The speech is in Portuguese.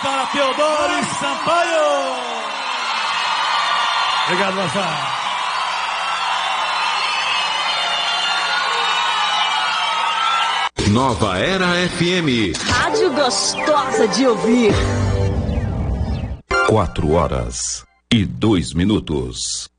para Teodoro Sampaio. Obrigado, Mafá. Nova Era FM. Rádio gostosa de ouvir. 4 horas e 2 minutos.